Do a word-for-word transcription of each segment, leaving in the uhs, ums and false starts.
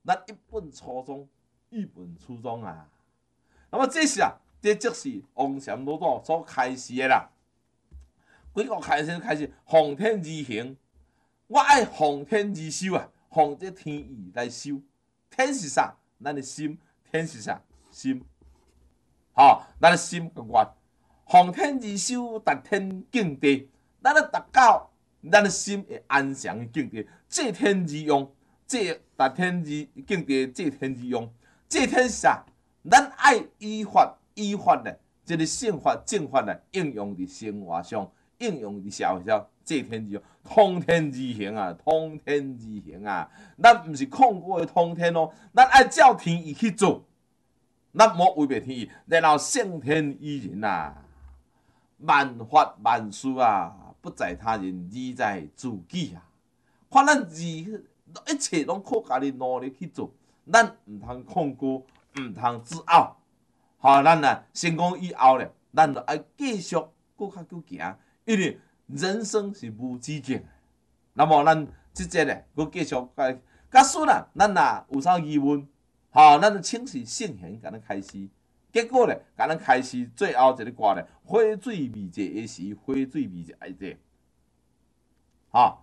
咱一本初衷，一本初衷啊。那么这是啊，这就是王禅老祖所开始的啦。几个开始开始，奉天而行，我爱奉天而修啊，奉这天意来修。天是啥？咱的心。天是啥？心。好，咱的心个愿。奉天而修，达天敬地。咱咧达到，咱的心会安详敬地，借天而用，借达天而敬地，借天而用。借天是啥？咱爱依法，依法咧，即个宪法、政法咧，应用伫生活上，应用伫社会上，借天而用，通天而行啊，通天而行啊。咱毋是控过的通天哦，咱爱照天意去做，咱莫违背天意，然后胜天依人啊。万法万事啊，不在他人，而在自己啊。看咱自一切拢靠家己努力去做，咱毋通控过，毋通自傲。好，咱啊成功以后咧，咱就爱继续搁较去行，因为人生是无止境的。那么咱即节咧，搁继续甲甲孙啊，咱啊有啥疑问，吼，咱就请示圣贤，甲咱开示。结果咧，甲咱开始最后一个歌咧，花水未济的时，花水未济爱济，吼，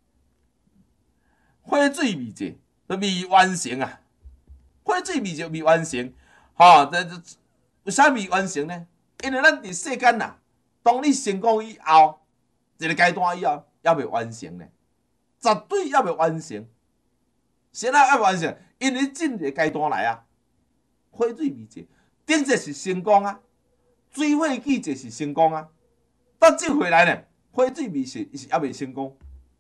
花水未济都未完成啊，花水未济未完成，吼，这这为啥未完成呢？因为咱伫世间呐，当你成功以后，一个阶段以后，还未完成呢，绝对还未完成。谁人还未完成？因为进一个阶段来啊，花水未济。顶者是成功啊，水火季节是成功啊，但这回来呢，花水未是是还未成功，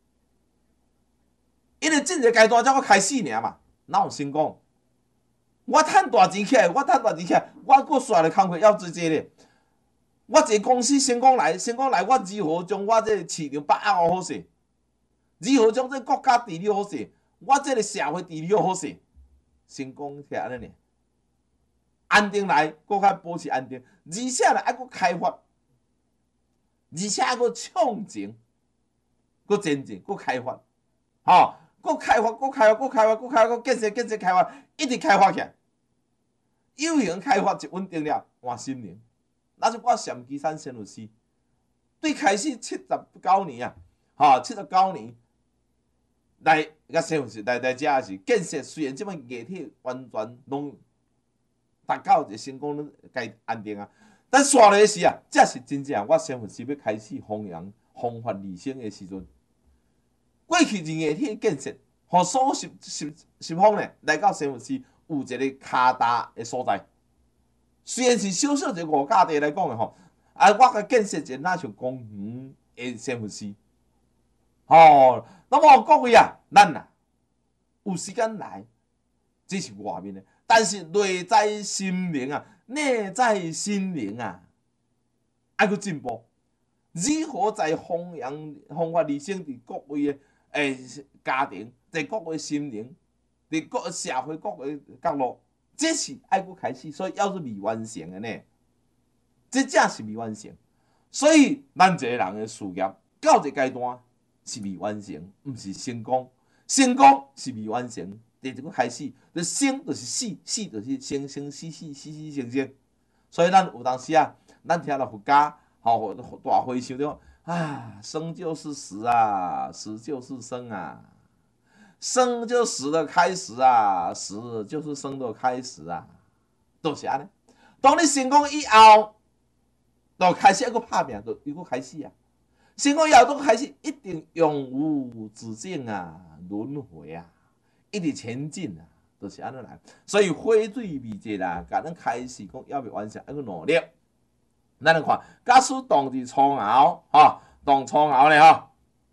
因为这个阶段才我开始尔嘛，哪有成功？我赚大钱起来，我赚大钱起来，我搁刷的工课要做这咧。我一个公司成功来，成功来，我如何将我这个市场把握好势？如何将这国家治理好势？我这个社会治理好势？成功起来安尼呢？安定来，搁较保持安定，而且咧，还搁开发，而且还搁创新，搁前进，搁开发，吼，搁开发，搁开发，搁开发，搁开发，搁建设，建设，开发，一直开发起来，有形开发就稳定了，换心灵。那是我上基山先有师，对开始七十九年啊，吼，七十九年来甲先有师来来遮是建设，虽然即摆业体完全拢。达到一个成功的该安定啊！但刷落时啊，这是真正我身份是要开始弘扬弘法利生的时阵。过去人业体建设，互所十十十方呢来到身份是有一个骹踏的所在。虽然是小小一个五架地来讲的吼，啊，我甲建设一个那像公园的身份是，吼，那么各位啊，咱啊有时间来，这是外面的。但是内在心灵啊，内在心灵啊，爱去进步。如何在弘扬弘法利生伫各位的诶家庭，在各位心灵，伫各社会各个角落，这是爱去开始，所以要是未完成的呢，这正是未完成。所以咱一个人的事业到一个阶段是未完成，毋是成功，成功是未完成。第一个开始，就生就是死，死就是生生死死，死死生生。所以咱有当时啊，咱听到佛家吼大会想着啊，生就是死啊，死就是生啊，生就死的开始啊，死就是生的开始啊，都是安尼。当你成功以后，就开始一个拍拼，就一个开始啊。成功以后都开始一定永无止境啊，轮回啊。一直前进啊，就是安尼来，所以花水未济啦，甲咱开始讲要未完成，要去努力。咱来看，假使当伫初熬，吼，当初熬咧吼，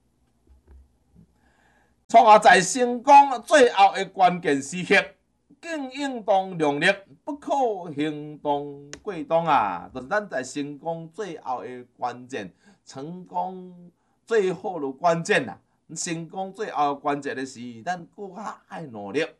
初熬在成功最后的关键时刻，更应当量力，不可行动过当啊！就是咱在成功最后的关键，成功最后的关键啊！成功最后关键的是，咱搁较爱努力，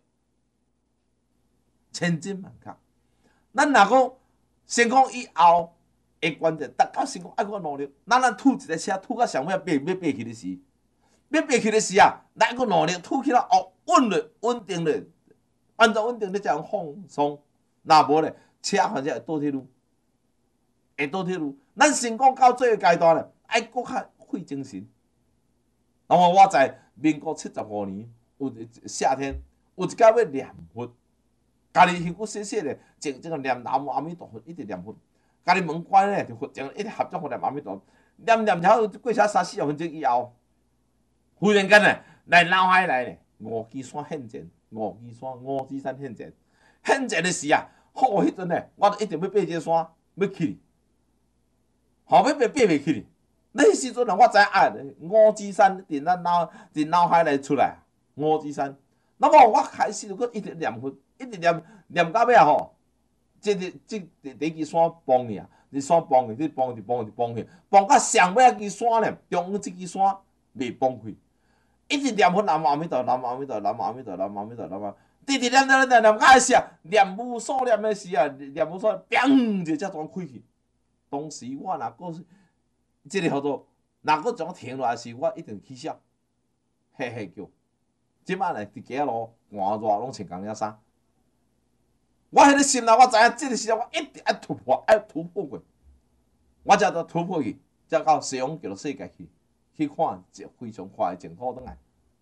千真万确。咱若讲成功以后的关键，达到成功爱搁努力。咱咱吐一个车，吐到上尾爬要爬起的时，要爬起的时啊，咱搁努力吐起来哦，稳了稳定了， 安全稳定，你才能放松。若无咧，车反正会倒铁路，会倒铁路。咱成功到这个阶段咧，爱搁较费精神。那么我在民国七十五年有夏天，有一届要念佛，家己辛苦细细咧，静静个念南无阿弥陀佛，一直念佛。家己门关咧，就佛前一直合掌念阿弥陀佛，念念了过啥三四十分钟以后，忽然间咧，来脑海内咧，五指山现前，五指山五指山现前，现前的时啊，好迄阵咧，我一定要爬这山，要去，吼要爬爬袂去。那时阵啊，我知影啊，五指山伫咱脑伫脑海内出来，五指山。那么我开始就搁一直念佛，一直念念到尾啊吼。即个即第第支山崩去啊，你山崩去，你崩去崩去崩去，崩到上尾一支山咧，中央即支山未崩去，一直念佛南无阿弥陀，南无阿弥陀，南无阿弥陀，南无阿弥陀，南无，直直念念念念，到时啊，念无所念的时啊，念无所，砰就只全开去。当时我若搁即个叫做，若搁将停落来时，我一定起笑，嘿嘿叫。即摆咧伫街路换热拢穿工领衫。我迄个心内，我知影即个时阵我一定爱突破，爱突破过，我才得突破去，才到西方极乐世界去，去看一非常快的净土转来。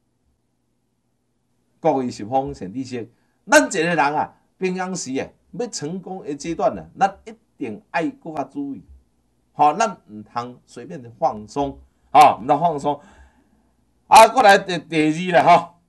各位十方善知识，咱一个人啊，平常时诶，要成功的阶段呢，咱一定爱搁较注意，吼、哦，咱毋通随便的放松，吼、哦，毋通放松。啊，过来第第二啦，吼，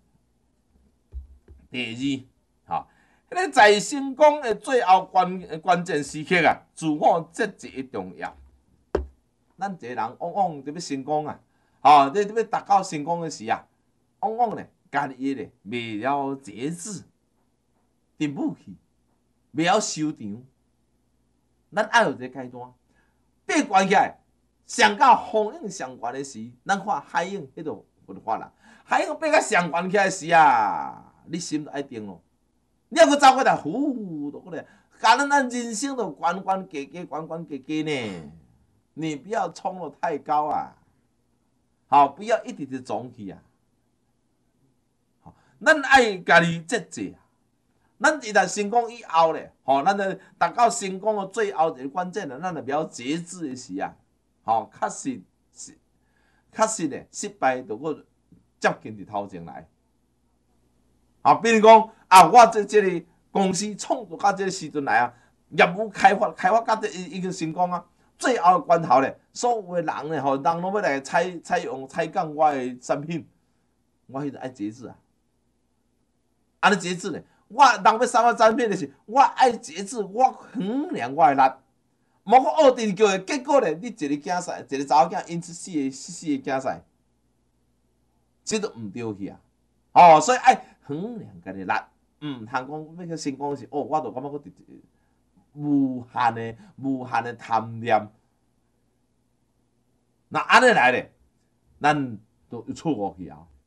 第二。迄个在成功的最后关关键时刻啊，自我节制的重要。咱一个人往往伫要成功啊，吼，你要达到成功的时啊，往往咧家己咧未了节制，沉不去，未晓收场。咱爱有一个阶段，爬悬起来，上到风影上悬的时，咱看海影迄度佛法啦。海影爬到上悬起来时啊，你心就爱定咯。你还佫走过来，呼，都过来，搞得咱人生都关关过过，关关过过呢。你不要冲得太高啊，好，不要一直直冲去啊。好，咱爱家己节制啊。咱一旦成功以后咧，吼，咱就达到成功的最后一个关键咧，咱就比较节制的时啊，吼，确实是，确实咧，失败就佫接近伫头前来。啊，比如讲啊，我这这个公司创作到这个时阵来啊，业务开发开发到这已已经成功啊，最后的关头咧，所有的人咧吼，人拢要来采采用采购我的产品，我迄个爱节制啊，安尼节制咧，我人要送我产品的时，我爱节制，我衡量我的力，无我恶定叫的，结果咧，你一个竞赛，一个查某囝因此四个四个竞赛，这都毋对去啊，哦，所以爱。衡量家己力，嗯，通讲要去成功时，哦，我就感觉我无限的、无限的贪念。那安尼来咧，咱就错误去啊！